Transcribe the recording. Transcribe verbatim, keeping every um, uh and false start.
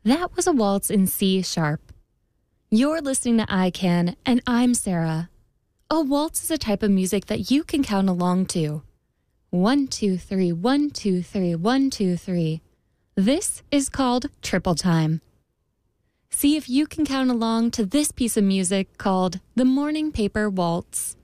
That was a waltz in C sharp. You're listening to I Can, and I'm Sarah. A waltz is a type of music that you can count along to. One, two, three, one, two, three, one, two, three. This is called triple time. See if you can count along to this piece of music called the Morning Paper Waltz.